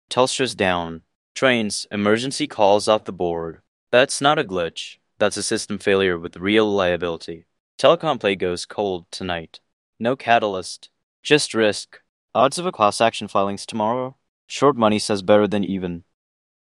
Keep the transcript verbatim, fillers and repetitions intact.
Telstra's down. Trains, emergency calls off the board. That's not a glitch. That's a system failure with real liability. Telecom play goes cold tonight. No catalyst. Just risk. Odds of a class action filings tomorrow? Short money says better than even.